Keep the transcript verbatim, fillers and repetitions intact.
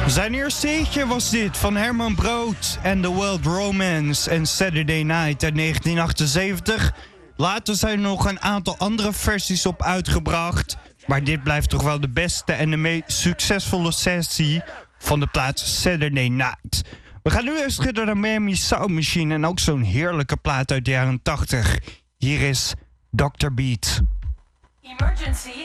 Zijn eerste hitje was dit van Herman Brood en The World Romance en Saturday Night uit negentien achtenzeventig. Later zijn er nog een aantal andere versies op uitgebracht. Maar dit blijft toch wel de beste en de meest succesvolle sessie van de plaat Saturday Night. We gaan nu eerst naar de Miami Sound Machine en ook zo'n heerlijke plaat uit de jaren tachtig. Hier is doctor Beat. Emergency.